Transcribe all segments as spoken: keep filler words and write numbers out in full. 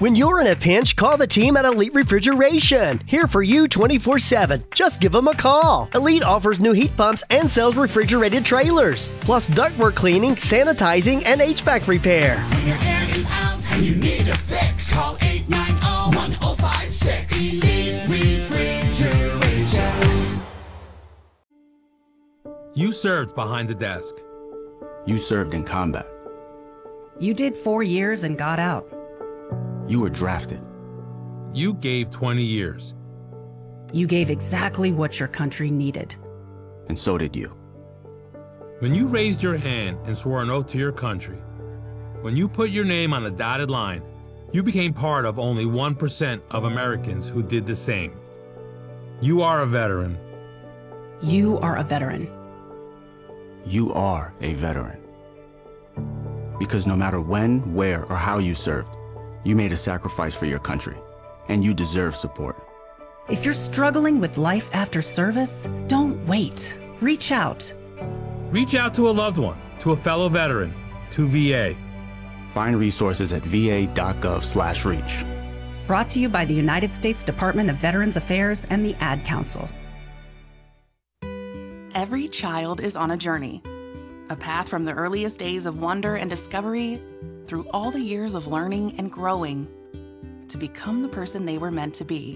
When you're in a pinch, call the team at Elite Refrigeration. Here for you twenty-four seven. Just give them a call. Elite offers new heat pumps and sells refrigerated trailers. Plus ductwork cleaning, sanitizing, and H V A C repair. When your air is out and you need a fix, call eight nine zero, one zero five six. Elite Refrigeration. You served behind the desk. You served in combat. You did four years and got out. You were drafted. You gave twenty years. You gave exactly what your country needed. And so did you. When you raised your hand and swore an oath to your country, when you put your name on a dotted line, you became part of only one percent of Americans who did the same. You are a veteran. You are a veteran. You are a veteran. Because no matter when, where, or how you served, you made a sacrifice for your country, and you deserve support. If you're struggling with life after service, don't wait. Reach out. Reach out to a loved one, to a fellow veteran, to V A. Find resources at va.gov slash reach. Brought to you by the United States Department of Veterans Affairs and the Ad Council. Every child is on a journey, a path from the earliest days of wonder and discovery through all the years of learning and growing to become the person they were meant to be.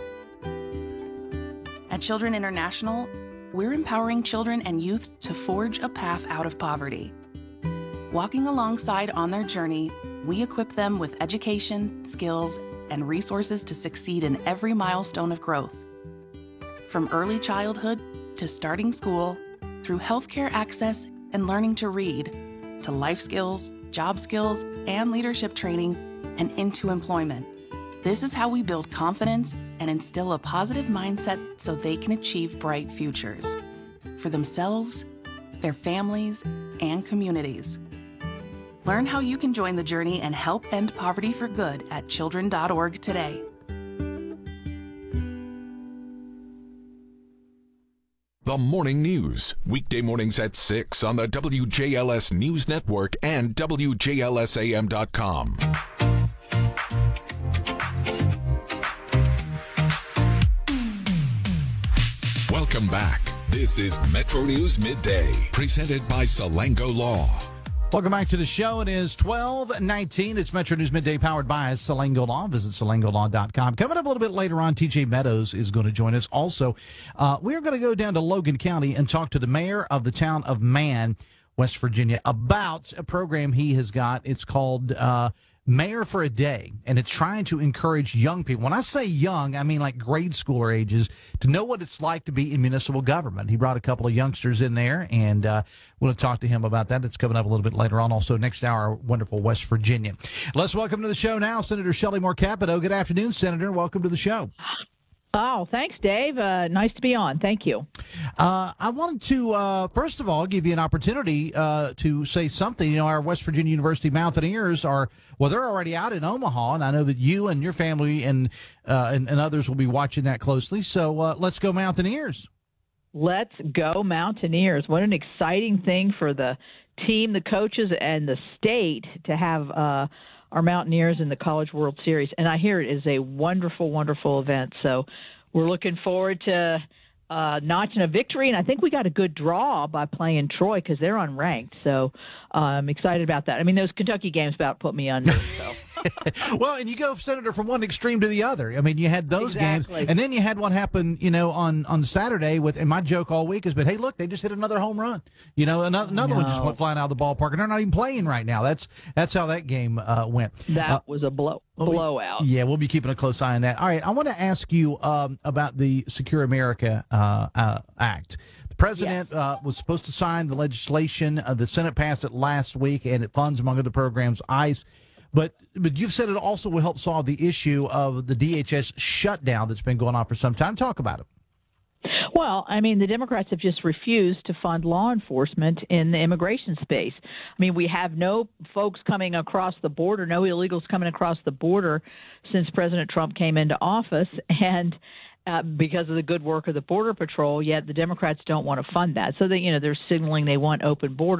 At Children International, we're empowering children and youth to forge a path out of poverty. Walking alongside on their journey, we equip them with education, skills, and resources to succeed in every milestone of growth. From early childhood to starting school, through healthcare access and learning to read, to life skills, job skills, and leadership training, and into employment. This is how we build confidence and instill a positive mindset so they can achieve bright futures for themselves, their families, and communities. Learn how you can join the journey and help end poverty for good at children dot org today. The Morning News, weekday mornings at six on the W J L S News Network and W J L S A M dot com. Welcome back. This is Metro News Midday, presented by Salango Law. Welcome back to the show. It is twelve nineteen. It's Metro News Midday powered by Salango Law. Visit salango law dot com. Coming up a little bit later on, T J Meadows is going to join us. Also, uh, we're going to go down to Logan County and talk to the mayor of the town of Man, West Virginia, about a program he has got. It's called uh, Mayor for a Day, and it's trying to encourage young people. When I say young, I mean like grade schooler ages, to know what it's like to be in municipal government. He brought a couple of youngsters in there, and uh, we're going to talk to him about that. It's coming up a little bit later on. Also, next hour, wonderful West Virginia. Let's welcome to the show now Senator Shelley Moore Capito. Good afternoon, Senator. Welcome to the show. Oh, thanks, Dave. Uh, nice to be on. Thank you. Uh, I wanted to, uh, first of all, give you an opportunity uh, to say something. You know, our West Virginia University Mountaineers are, well, they're already out in Omaha, and I know that you and your family and uh, and, and others will be watching that closely. So uh, let's go Mountaineers. Let's go Mountaineers. What an exciting thing for the team, the coaches, and the state to have uh, our Mountaineers in the College World Series. And I hear it is a wonderful, wonderful event. So we're looking forward to uh, notching a victory. And I think we got a good draw by playing Troy because they're unranked. So uh, I'm excited about that. I mean, those Kentucky games about put me under. So. Well, and you go, Senator, from one extreme to the other. I mean, you had those Exactly. games, and then you had what happened, you know, on, on Saturday with, and my joke all week has been, hey, look, they just hit another home run. You know, another, another one just went flying out of the ballpark, and they're not even playing right now. That's that's how that game uh, went. That uh, was a blow blowout. Yeah, we'll be keeping a close eye on that. All right, I want to ask you um, about the Secure America uh, uh, Act. The president Yes. uh, was supposed to sign the legislation. Uh, the Senate passed it last week, and it funds, among other programs, ICE. But but you've said it also will help solve the issue of the D H S shutdown that's been going on for some time. Talk about it. Well, I mean, the Democrats have just refused to fund law enforcement in the immigration space. I mean, we have no folks coming across the border, no illegals coming across the border since President Trump came into office, and uh, because of the good work of the Border Patrol, yet the Democrats don't want to fund that. So, they, you know, they're signaling they want open borders.